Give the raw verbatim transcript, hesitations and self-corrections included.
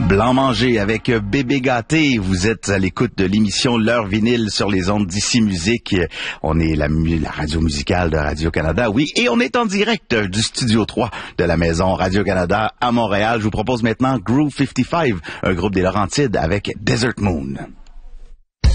Blanc Manger avec Bébé Gâté. Vous êtes à l'écoute de l'émission L'Heure Vinyle sur les ondes d'Ici Musique. On est la, la radio musicale de Radio-Canada, oui, et on est en direct du studio trois de la maison Radio-Canada à Montréal. Je vous propose maintenant Groove cinquante-cinq, un groupe des Laurentides avec Desert Moon.